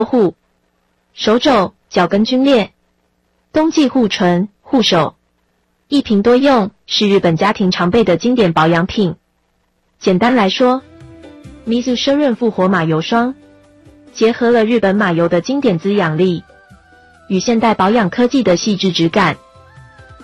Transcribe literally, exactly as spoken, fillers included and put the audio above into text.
护，手肘、脚跟皲裂。冬季护唇、护手，一瓶多用，是日本家庭常备的经典保养品。简单来说 ，Mizu 深润复活马油霜，结合了日本马油的经典滋养力，与现代保养科技的细致质感。